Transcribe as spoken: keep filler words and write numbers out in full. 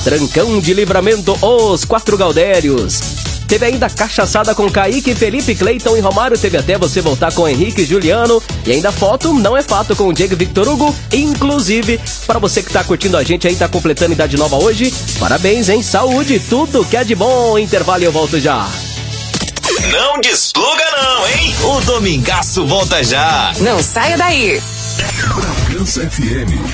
Trancão de Livramento, Os Quatro Gaudérios. Teve ainda Cachaçada com Kaique, Felipe, Cleiton e Romário. Teve até Você Voltar com Henrique e Juliano. E ainda Foto, Não É Fato com o Diego e Victor Hugo. Inclusive, para você que tá curtindo a gente aí, tá completando idade nova hoje, parabéns, hein? Saúde, tudo que é de bom. Intervalo e eu volto já. Não despluga não, hein? O Domingaço volta já. Não saia daí. Bragança F M.